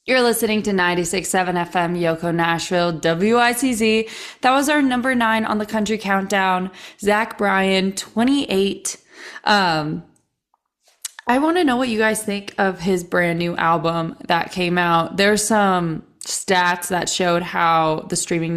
You're listening to 96.7 FM Yoko Nashville WICZ. That was our number 9 on the country countdown. Zach Bryan, 28. Um, I want to know what you guys think of his brand new album that came out. There's some stats that showed how the streaming